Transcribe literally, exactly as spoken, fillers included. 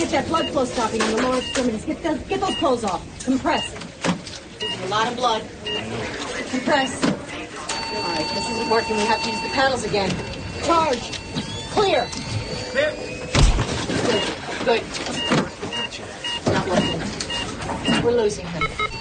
get that blood flow stopping in the lower extremities. Get those, get those clothes off. Compress. A lot of blood. Compress. All right, this isn't working. We have to use the paddles again. Charge. Clear. Clear. Good. Good. Not working. We're losing him.